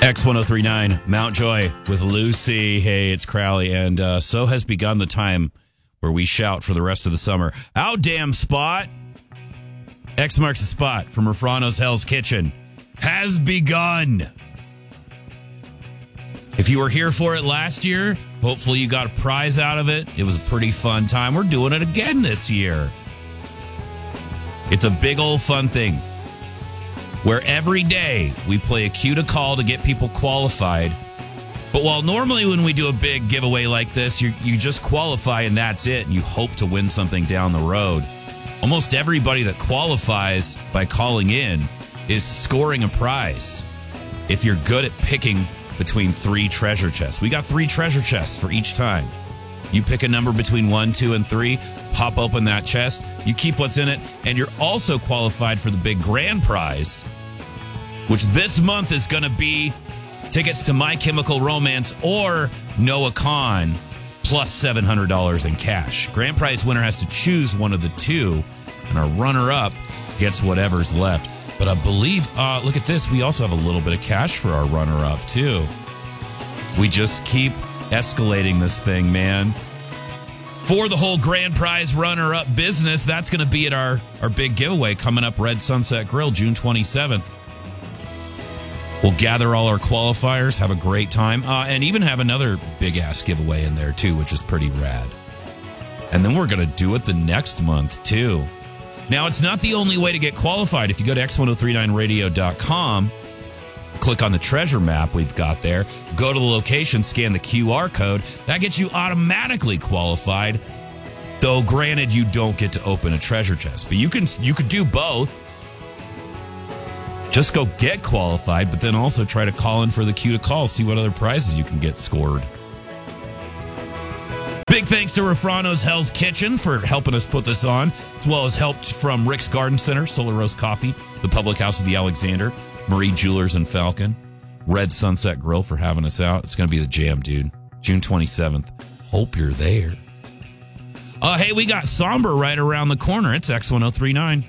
X1039, Mountjoy with Lucy. Hey, it's Crowley. And so has begun the time where we shout for the rest of the summer. Out damn spot. X marks the spot from Refrano's Hell's Kitchen. Has begun. If you were here for it last year, hopefully you got a prize out of it. It was a pretty fun time. We're doing it again this year. It's a big old fun thing where every day we play a cue to call to get people qualified. But while normally when we do a big giveaway like this, you just qualify and that's it, and you hope to win something down the road, almost everybody that qualifies by calling in is scoring a prize. If you're good at picking between 3 treasure chests. We got 3 treasure chests for each time. You pick a number between 1, 2, and 3, pop open that chest, you keep what's in it, and you're also qualified for the big grand prize, which this month is going to be tickets to My Chemical Romance or Noah Kahn plus $700 in cash. Grand prize winner has to choose one of the two, and our runner-up gets whatever's left. But I believe, look at this, we also have a little bit of cash for our runner-up, too. We just keep escalating this thing, man. For the whole grand prize runner-up business, that's going to be at our big giveaway coming up, Red Sunset Grill, June 27th. We'll gather all our qualifiers, have a great time, and even have another big-ass giveaway in there, too, which is pretty rad. And then we're going to do it the next month, too. Now, it's not the only way to get qualified. If you go to x1039radio.com, click on the treasure map we've got there, go to the location, scan the QR code, that gets you automatically qualified, though granted you don't get to open a treasure chest. But you could do both. Just go get qualified, but then also try to call in for the queue to call, see what other prizes you can get scored. Big thanks to Refrano's Hell's Kitchen for helping us put this on, as well as help from Rick's Garden Center, Solar Rose Coffee, the Public House of the Alexander, Marie Jewelers and Falcon, Red Sunset Grill for having us out. It's going to be the jam, dude. June 27th. Hope you're there. Hey, we got Somber right around the corner. It's X1039.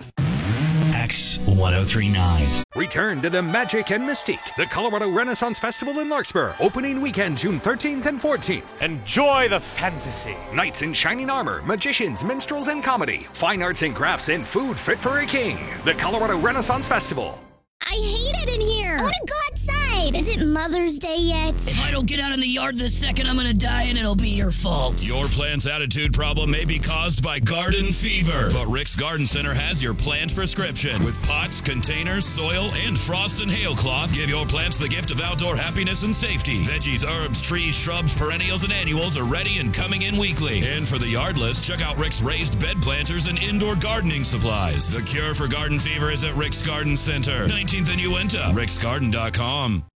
X1039. Return to the magic and mystique. The Colorado Renaissance Festival in Larkspur. Opening weekend, June 13th and 14th. Enjoy the fantasy. Knights in shining armor, magicians, minstrels, and comedy. Fine arts and crafts and food fit for a king. The Colorado Renaissance Festival. I hate it in here. I want to go outside. Is it Mother's Day yet? If I don't get out in the yard this second, I'm going to die and it'll be your fault. Your plant's attitude problem may be caused by garden fever, but Rick's Garden Center has your plant prescription. With pots, containers, soil, and frost and hail cloth, give your plants the gift of outdoor happiness and safety. Veggies, herbs, trees, shrubs, perennials, and annuals are ready and coming in weekly. And for the yardless, check out Rick's raised bed planters and indoor gardening supplies. The cure for garden fever is at Rick's Garden Center, 19th and Uinta, ricksgarden.com.